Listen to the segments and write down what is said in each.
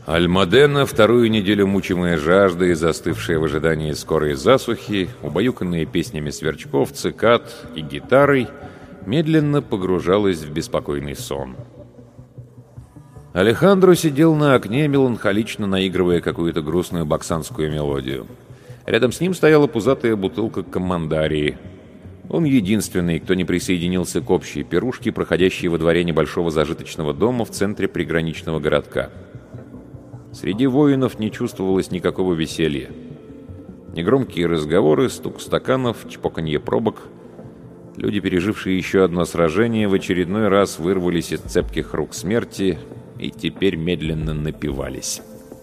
Альмадена, вторую неделю мучимая жаждой и застывшая в ожидании скорой засухи, убаюканная песнями сверчков, цикад и гитарой, медленно погружалась в беспокойный сон. Алехандро сидел на окне, меланхолично наигрывая какую-то грустную баксанскую мелодию. Рядом с ним стояла пузатая бутылка коммандарии. Он единственный, кто не присоединился к общей пирушке, проходящей во дворе небольшого зажиточного дома в центре приграничного городка. Среди воинов не чувствовалось никакого веселья. Негромкие разговоры, стук стаканов, чпоканье пробок. Люди, пережившие еще одно сражение, в очередной раз вырвались из цепких рук смерти и теперь медленно напивались.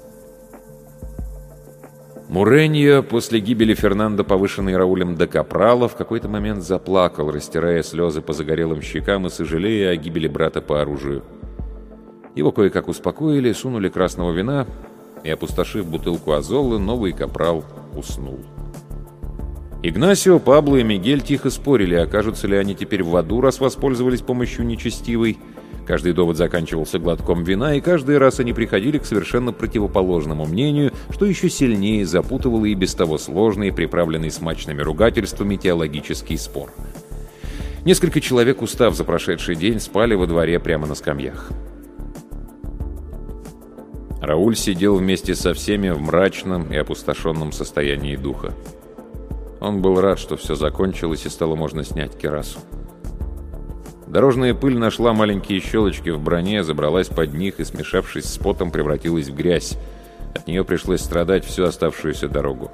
Муреньо, после гибели Фернандо, повышенный Раулем до капрала, в какой-то момент заплакал, растирая слезы по загорелым щекам и сожалея о гибели брата по оружию. Его кое-как успокоили, сунули красного вина, и, опустошив бутылку азолы, новый капрал уснул. Игнасио, Пабло и Мигель тихо спорили, окажутся ли они теперь в аду, раз воспользовались помощью нечестивой. Каждый довод заканчивался глотком вина, и каждый раз они приходили к совершенно противоположному мнению, что еще сильнее запутывало и без того сложный, приправленный смачными ругательствами, теологический спор. Несколько человек, устав за прошедший день, спали во дворе прямо на скамьях. Рауль сидел вместе со всеми в мрачном и опустошенном состоянии духа. Он был рад, что все закончилось и стало можно снять кирасу. Дорожная пыль нашла маленькие щелочки в броне, забралась под них и, смешавшись с потом, превратилась в грязь. От нее пришлось страдать всю оставшуюся дорогу.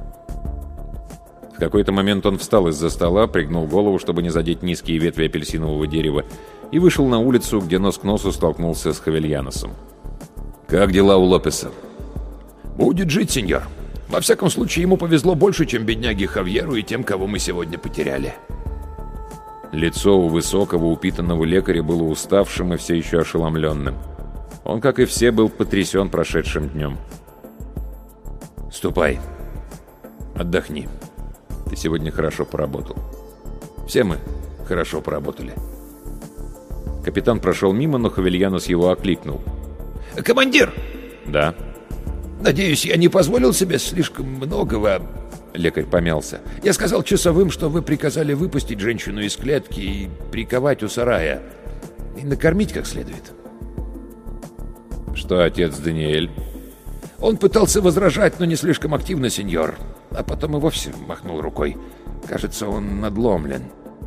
В какой-то момент он встал из-за стола, пригнул голову, чтобы не задеть низкие ветви апельсинового дерева, и вышел на улицу, где нос к носу столкнулся с Хавельяносом. «Как дела у Лопеса?» «Будет жить, сеньор. Во всяком случае, ему повезло больше, чем бедняге Хавьеру и тем, кого мы сегодня потеряли». Лицо у высокого, упитанного лекаря было уставшим и все еще ошеломленным. Он, как и все, был потрясен прошедшим днем. «Ступай. Отдохни. Ты сегодня хорошо поработал. Все мы хорошо поработали». Капитан прошел мимо, но Хавельянос его окликнул. «Командир!» «Да». «Надеюсь, я не позволил себе слишком многого...» Лекарь помялся. «Я сказал часовым, что вы приказали выпустить женщину из клетки и приковать у сарая. И накормить как следует». «Что отец Даниэль?» «Он пытался возражать, но не слишком активно, сеньор. А потом и вовсе махнул рукой. Кажется, он надломлен».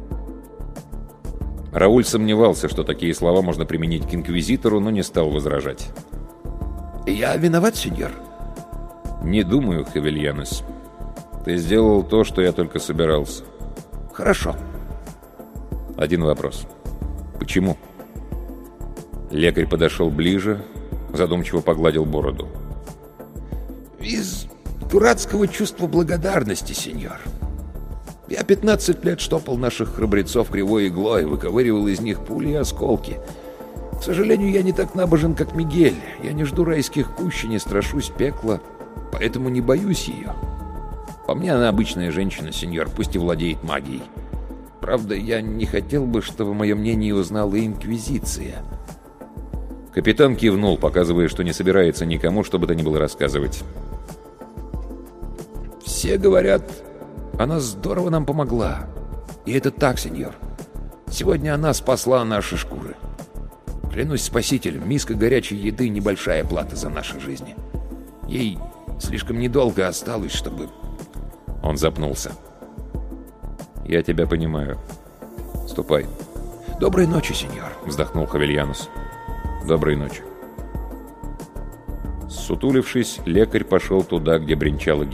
Рауль сомневался, что такие слова можно применить к инквизитору, но не стал возражать. «Я виноват, сеньор?» «Не думаю, Хавельянос. Ты сделал то, что я только собирался». «Хорошо». «Один вопрос. Почему?» Лекарь подошел ближе, задумчиво погладил бороду. «Из дурацкого чувства благодарности, сеньор. Я 15 лет штопал наших храбрецов кривой иглой, выковыривал из них пули и осколки. К сожалению, я не так набожен, как Мигель. Я не жду райских кущ и не страшусь пекла, поэтому не боюсь ее. По мне она обычная женщина, сеньор, пусть и владеет магией. Правда, я не хотел бы, чтобы мое мнение узнала Инквизиция». Капитан кивнул, показывая, что не собирается никому, что бы то ни было рассказывать. «Все говорят, она здорово нам помогла. И это так, сеньор. Сегодня она спасла наши шкуры. Клянусь спасителем, миска горячей еды — небольшая плата за наши жизни. Ей слишком недолго осталось, чтобы...» Он запнулся. «Я тебя понимаю. Ступай». «Доброй ночи, сеньор», — вздохнул Хавельянос. «Доброй ночи». Сутулившись, лекарь пошел туда, где бренчала гитара.